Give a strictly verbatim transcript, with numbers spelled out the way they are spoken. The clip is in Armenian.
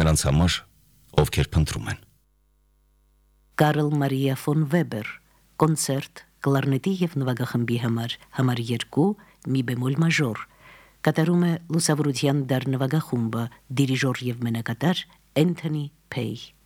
նրանց համար, ովքեր փնտրում են։ Կարլ Մարիա ֆոն Վեբեր, կոնցերտ կլարնետի եւ նվագախմբի համար, համար երկու, մի բեմոլ մաժոր, կատարում է լուսավորության դար նվագախումբը, դիրիժոր եւ մենակատար Էնթոնի Փեյ։